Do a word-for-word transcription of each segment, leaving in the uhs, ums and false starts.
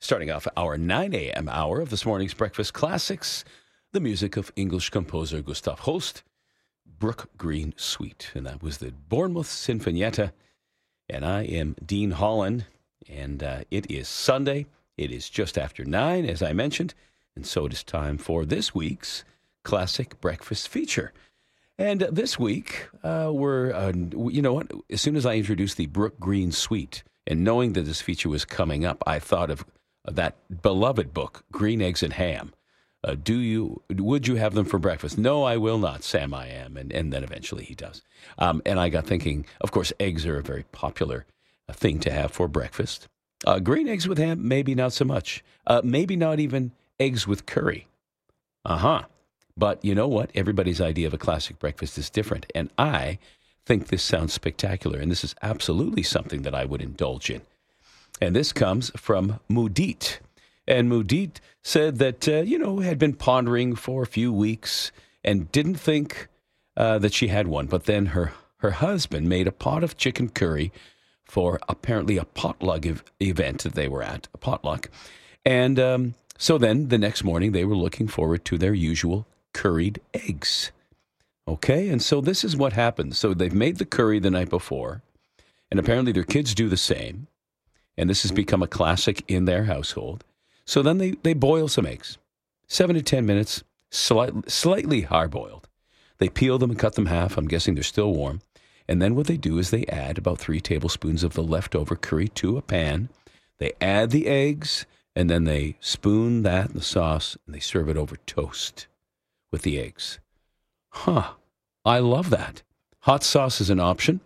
Starting off our nine a.m. hour of this morning's Breakfast Classics, the music of English composer Gustav Holst, Brook Green Suite. And that was the Bournemouth Sinfonietta. And I am Dean Holland, and uh, it is Sunday. It is just after nine, as I mentioned, and so it is time for this week's Classic Breakfast feature. And uh, this week, uh, we're, uh, you know what, as soon as I introduced the Brook Green Suite, and knowing that this feature was coming up, I thought of that beloved book, Green Eggs and Ham. Uh, do you, would you have them for breakfast? No, I will not, Sam, I am. And, and then eventually he does. Um, and I got thinking, of course, eggs are a very popular uh, thing to have for breakfast. Uh, green eggs with ham, maybe not so much. Uh, maybe not even eggs with curry. Uh-huh. But you know what? Everybody's idea of a classic breakfast is different. And I think this sounds spectacular. And this is absolutely something that I would indulge in. And this comes from Mudit. And Mudit said that, uh, you know, had been pondering for a few weeks and didn't think uh, that she had one. But then her, her husband made a pot of chicken curry for apparently a potluck ev- event that they were at, a potluck. And um, so then the next morning they were looking forward to their usual curried eggs. Okay, and so this is what happens. So they've made the curry the night before, and apparently their kids do the same. And this has become a classic in their household. So then they, they boil some eggs, seven to ten minutes, slight, slightly hard-boiled. They peel them and cut them half. I'm guessing they're still warm. And then what they do is they add about three tablespoons of the leftover curry to a pan. They add the eggs, and then they spoon that in the sauce, and they serve it over toast with the eggs. Huh. I love that. Hot sauce is an option.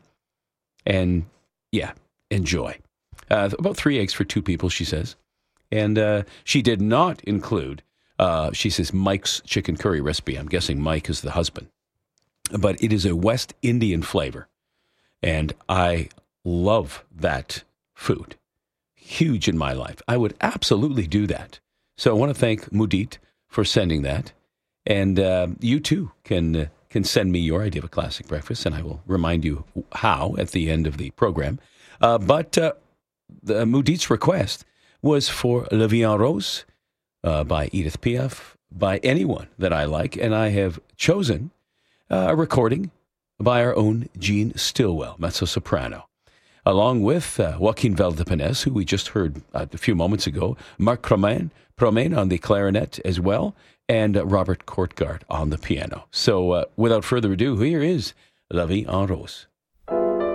And, yeah, enjoy. Uh, about three eggs for two people, she says. And uh, she did not include, uh, she says, Mike's chicken curry recipe. I'm guessing Mike is the husband. But it is a West Indian flavor. And I love that food. Huge in my life. I would absolutely do that. So I want to thank Mudit for sending that. And uh, you too can uh, can send me your idea of a classic breakfast, and I will remind you how at the end of the program. Uh, but uh, the Mudit's request was for La Vie en Rose uh, by Edith Piaf, by anyone that I like, and I have chosen uh, a recording by our own Jean Stillwell, mezzo-soprano, along with uh, Joaquin Valdepenes, who we just heard uh, a few moments ago, Marc Promain, Promain on the clarinet as well, and uh, Robert Courtgard on the piano. So uh, without further ado, here is La Vie en Rose.